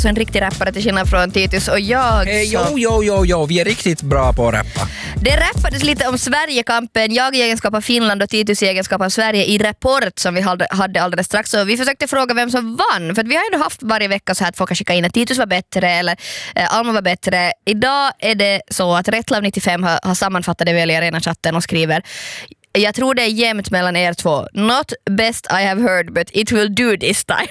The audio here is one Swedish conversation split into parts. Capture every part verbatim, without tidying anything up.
Så en riktig rappare till skillnad från Titus och jag. Eh, jo, jo, jo, jo, vi är riktigt bra på att rappa. Det rappades lite om Sverigekampen, jag i egenskap av Finland och Titus i egenskap av Sverige i Rapport som vi hade alldeles strax. Och vi försökte fråga vem som vann, för att vi har ändå haft varje vecka så här att folk har skickat in att Titus var bättre eller eh, Alma var bättre. Idag är det så att Rättlav nittiofem har, har sammanfattat det väl i Arena-chatten och skriver: jag tror det är jämnt mellan er två. Not best I have heard, but it will do this time.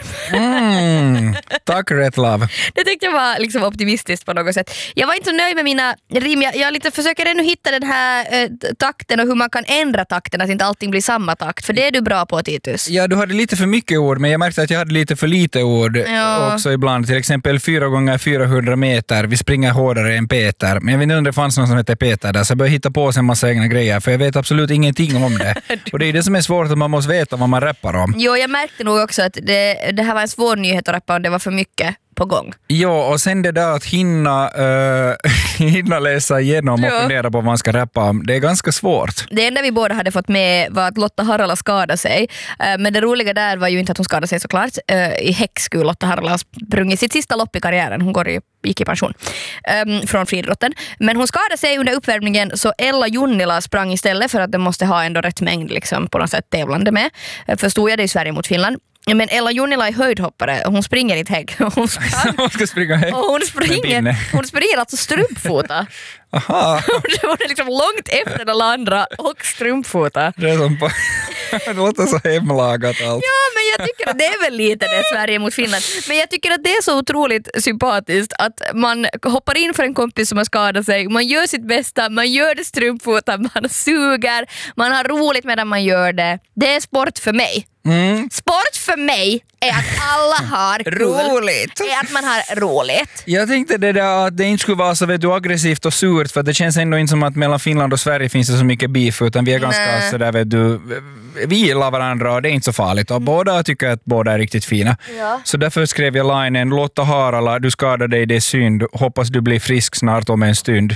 Mm, tack Rättlav. Det tyckte jag var liksom optimistiskt på något sätt. Jag var inte så nöjd med mina rim. Jag, jag lite försöker ännu hitta den här eh, takten och hur man kan ändra takten, att inte allting blir samma takt. För det är du bra på, Titus. Ja, du hade lite för mycket ord, men jag märkte att jag hade lite för lite ord ja. också ibland. Till exempel fyra gånger fyrahundra meter. Vi springer hårdare än Peter. Men jag vet inte om det fanns någon som heter Peter där, så jag började hitta på sig en massa egna grejer. För jag vet absolut ingenting om det. Och det är det som är svårt, att man måste veta vad man rappar om. Jo, jag märkte nog också att det, det här var en svår nyhet att rappa om. Det var för mycket på gång. Ja, och sen det där att hinna, uh, hinna läsa igenom och ja. fundera på vad man ska rappa om. Det är ganska svårt. Det enda vi båda hade fått med var att Lotta Harala skadade sig. Uh, men det roliga där var ju inte att hon skadade sig såklart. Uh, I häck skulle Lotta Harala ha sprungit sitt sista lopp i karriären. Hon går i, gick i pension um, från friidrotten. Men hon skadade sig under uppvärmningen, så Ella Junnila sprang istället för att den måste ha ändå rätt mängd liksom, på något sätt tävlande med. Uh, förstod jag det i Sverige mot Finland. Men Ella Junnila är höjdhoppare och hon springer i ett hägg. Hon, hon ska springa hägg. Och hon springer, hon springer alltså strumpfota. Aha. Hon är liksom långt efter alla andra och strumpfota. Det, är som på, det låter så hemlagat allt. Ja, men jag tycker att det är väl lite det Sverige mot Finland. Men jag tycker att det är så otroligt sympatiskt att man hoppar in för en kompis som har skadat sig. Man gör sitt bästa, man gör det strumpfota, man suger, man har roligt medan man gör det. Det är sport för mig. Mm. Sport för mig är att alla har kul. Roligt. Är att man har roligt. Jag tänkte det där att det inte skulle vara så vet du, aggressivt och surt, för det känns ändå inte som att mellan Finland och Sverige finns det så mycket beef, utan vi är ganska Nej. så där vet du, vi gillar varandra och det är inte så farligt och mm. båda tycker att båda är riktigt fina. Ja. Så därför skrev jag linen: Lotta Harala, du skadar dig, det är synd. Hoppas du blir frisk snart om en stund.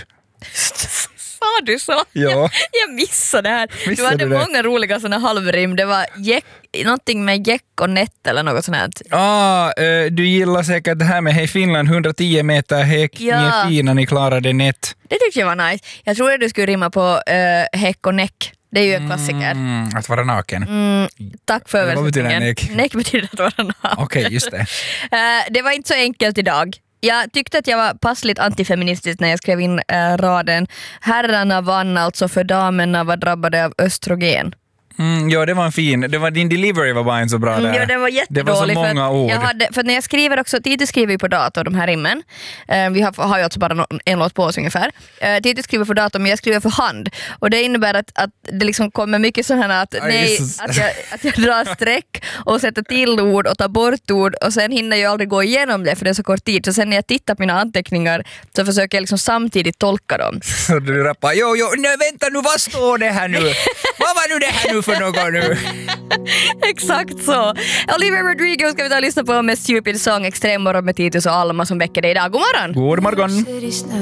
Sa du så? Ja. Jag, jag missade det här. Missade du hade det. många roliga såna halvrim. Det var jäck, någonting med jäck och nät eller något sånt här. Ah, eh, du gillar säkert det här med Hej Finland, hundratio meter häck, Ja. ni är fina, ni klarade nätt. Det tyckte jag var nice. Jag trodde du skulle rimma på uh, häck och näck. Det är ju en klassiker. Mm, att vara naken. Mm, tack för Vad betyder översättningen. näck? Näck betyder att vara naken. Okej, okay, just det. uh, det var inte så enkelt idag. Jag tyckte att jag var passligt antifeministisk när jag skrev in äh, raden: herrarna vann alltså för damerna var drabbade av östrogen. Mm, ja, det var en fin. Det var, din delivery var bara inte så bra där. Mm, ja, det var jättedålig. Det var så många för ord. Jag hade, för när jag skriver också, Titus skriver ju på dator de här rimmen. Uh, vi har, har ju alltså bara no, en låt på oss ungefär. Uh, Titus skriver på dator, men jag skriver för hand. Och det innebär att, att det liksom kommer mycket sådana att, nej, att, jag, att jag drar streck och sätter till ord och tar bort ord, och sen hinner jag aldrig gå igenom det för det är så kort tid. Så sen när jag tittar på mina anteckningar så försöker jag liksom samtidigt tolka dem. Så du rappar: jo, jo, nej, vänta nu, vad står det här nu? Vad var nu det här nu för något nu? Exakt så. Olivia Rodrigo ska vi ta och lyssna på med Stupid Song, Extremmorgon med Titus och Alma som väcker dig idag. God morgon! God morgon!